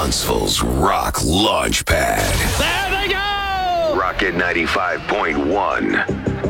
Huntsville's Rock Launchpad. There they go! Rocket 95.1.